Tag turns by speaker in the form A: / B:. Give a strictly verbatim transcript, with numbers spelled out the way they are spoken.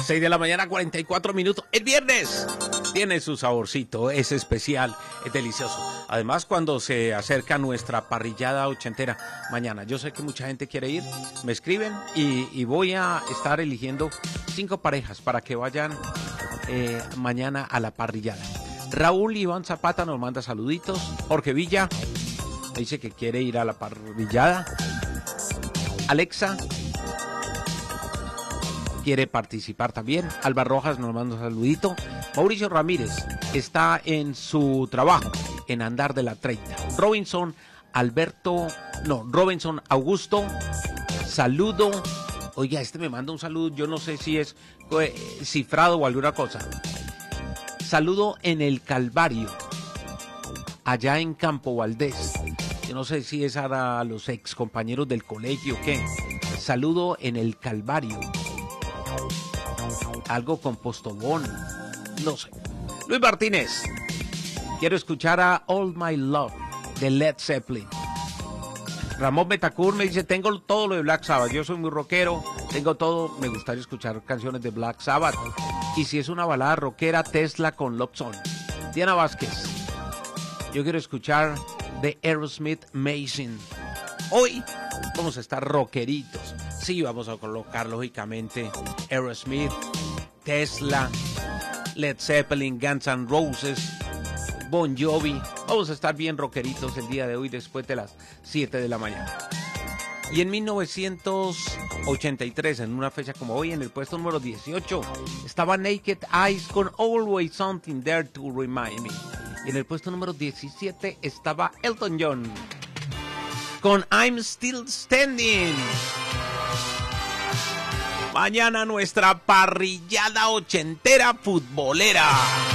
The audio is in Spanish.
A: seis de la mañana, cuarenta y cuatro minutos. El viernes tiene su saborcito, es especial, es delicioso. Además, cuando se acerca nuestra parrillada ochentera mañana, yo sé que mucha gente quiere ir, me escriben y, y voy a estar eligiendo cinco parejas para que vayan eh, mañana a la parrillada. Raúl Iván Zapata nos manda saluditos. Jorge Villa dice que quiere ir a la parrillada. Alexa quiere participar también. Alba Rojas nos manda un saludito. Mauricio Ramírez está en su trabajo en Andar de la treinta. Robinson Alberto, no, Robinson Augusto, saludo. Oiga, este me manda un saludo, yo no sé si es eh, cifrado o alguna cosa. Saludo en el Calvario, allá en Campo Valdés. Yo no sé si es a los ex compañeros del colegio o qué. Saludo en el Calvario. Algo con Postobón, no sé. Luis Martínez, quiero escuchar a All My Love de Led Zeppelin. Ramón Betacur me dice, tengo todo lo de Black Sabbath, yo soy muy rockero, tengo todo, me gustaría escuchar canciones de Black Sabbath. Y si es una balada rockera, Tesla con Love Song. Diana Vázquez, yo quiero escuchar de Aerosmith Amazing. Hoy vamos a estar rockeritos. Sí, vamos a colocar lógicamente Aerosmith, Tesla, Led Zeppelin, Guns N' Roses, Bon Jovi. Vamos a estar bien rockeritos el día de hoy después de las siete de la mañana. Y en mil novecientos ochenta y tres, en una fecha como hoy, en el puesto número dieciocho, estaba Naked Eyes con Always Something There to Remind Me. Y en el puesto número diecisiete estaba Elton John con I'm Still Standing. Mañana nuestra parrillada ochentera futbolera.